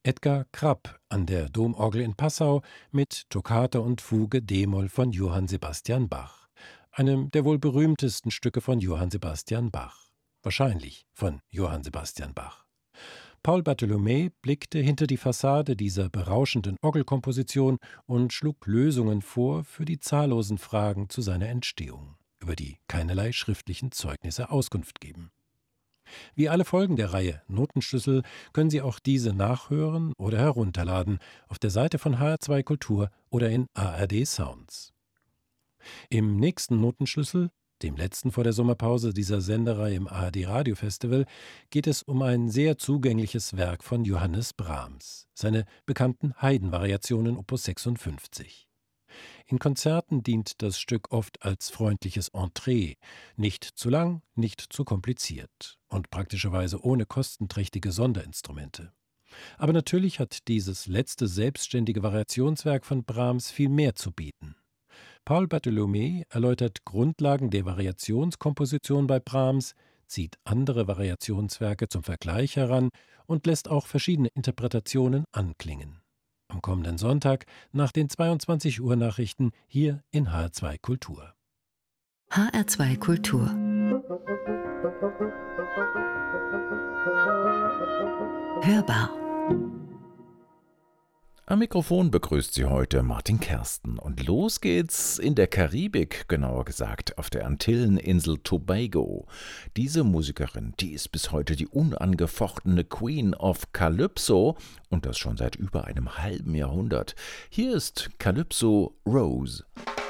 Edgar Krapp an der Domorgel in Passau mit Toccata und Fuge d-Moll von Johann Sebastian Bach, einem der wohl berühmtesten Stücke von Johann Sebastian Bach. Wahrscheinlich von Johann Sebastian Bach. Paul Bartholomä blickte hinter die Fassade dieser berauschenden Orgelkomposition und schlug Lösungen vor für die zahllosen Fragen zu seiner Entstehung, über die keinerlei schriftlichen Zeugnisse Auskunft geben. Wie alle Folgen der Reihe Notenschlüssel können Sie auch diese nachhören oder herunterladen auf der Seite von HR2 Kultur oder in ARD Sounds. Im nächsten Notenschlüssel, dem letzten vor der Sommerpause dieser Sendereihe im ARD Radio Festival, geht es um ein sehr zugängliches Werk von Johannes Brahms, seine bekannten Haydn-Variationen Opus 56. In Konzerten dient das Stück oft als freundliches Entree, nicht zu lang, nicht zu kompliziert und praktischerweise ohne kostenträchtige Sonderinstrumente. Aber natürlich hat dieses letzte selbstständige Variationswerk von Brahms viel mehr zu bieten. Paul Bartholomä erläutert Grundlagen der Variationskomposition bei Brahms, zieht andere Variationswerke zum Vergleich heran und lässt auch verschiedene Interpretationen anklingen. Am kommenden Sonntag nach den 22 Uhr Nachrichten hier in HR2 Kultur. HR2 Kultur. Hörbar. Am Mikrofon begrüßt Sie heute Martin Kersten. Und los geht's in der Karibik, genauer gesagt auf der Antilleninsel Tobago. Diese Musikerin, die ist bis heute die unangefochtene Queen of Calypso und das schon seit über einem halben Jahrhundert. Hier ist Calypso Rose.